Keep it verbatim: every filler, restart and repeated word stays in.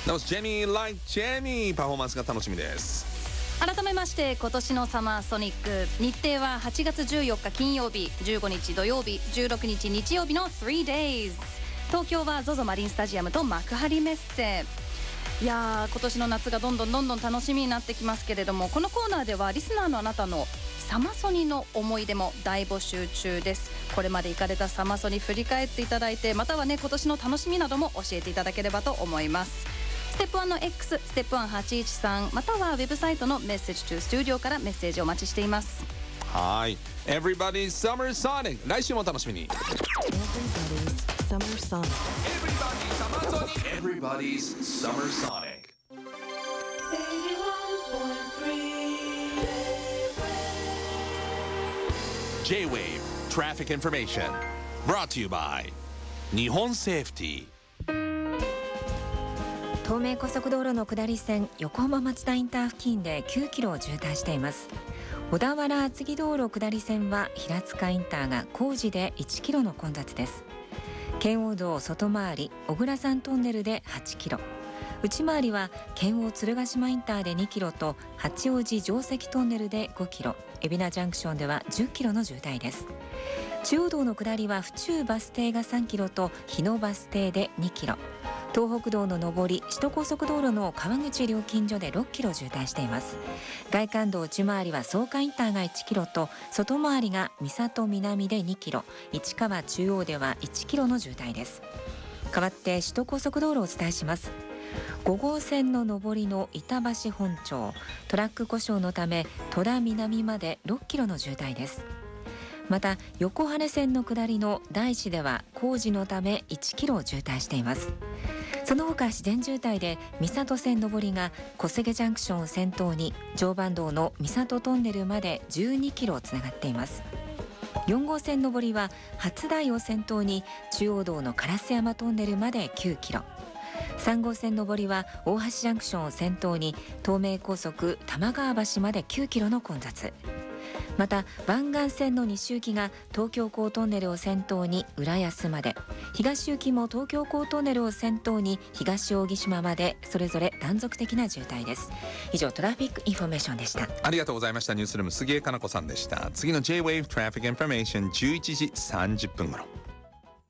That was Jenny Like Jenny パフォーマンスが楽しみです。 改めまして今年のサマーソニック日程ははちがつじゅうよっか金曜日、じゅうごにち土曜日、じゅうろくにち日曜日の スリーデイズ。 東京は ゾゾ マリンスタジアムと幕張メッセ。いやー今年の夏がどんどんどんどん楽しみになってきますけれども、このコーナーではリスナーのあなたのサマソニの思い出も大募集中です。これまで行かれたサマソニ振り返っていただいて、またはね今年の楽しみなども教えていただければと思います。ステップワンの X、 ステップワンはちいちさん、またはウェブサイトのメッセージ to Studio からメッセージをお待ちしています。 はい、 Everybody's Summer Sonic 来週も楽しみに。 Everybody's Summer Sonic Everybody's Summer Sonic J-Wave Traffic Information Brought to you by 日本セーフティー。 東名高速道路の下り線横浜町田インター付近できゅうキロを渋滞しています。小田原厚木道路下り線は平塚インターが工事でいちキロの混雑です。圏央道外回り小倉山トンネルではちキロ、内回りは圏央鶴ヶ島インターでにキロと八王子城石トンネルでごキロ、海老名ジャンクションではじゅっキロの渋滞です。中央道の下りは府中バス停がさんキロと日野バス停でにキロ、東北道の上り首都高速道路の川口料金所でろっキロ渋滞しています。外環道内回りは草加インターがいちキロと外回りが三郷南でにキロ、市川中央ではいちキロの渋滞です。代わって首都高速道路をお伝えします。ご号線の上りの板橋本町、トラック故障のため戸田南までろっキロの渋滞です。また横羽線の下りの大師では工事のためいちキロ渋滞しています。その他自然渋滞で三郷線上りが小菅ジャンクションを先頭に常磐道の三郷トンネルまでじゅうにキロつながっています。よん号線上りは初台を先頭に中央道の烏山トンネルまできゅうキロ、さん号線上りは大橋ジャンクションを先頭に東名高速玉川橋まできゅうキロの混雑。また湾岸線の西行きが東京港トンネルを先頭に浦安まで、東行きも東京港トンネルを先頭に東扇島までそれぞれ断続的な渋滞です。以上トラフィックインフォメーションでした。 ありがとうございました。ニュースルーム杉江かな子さんでした。次の J-Wave Traffic Information じゅういちじさんじゅっぷん頃。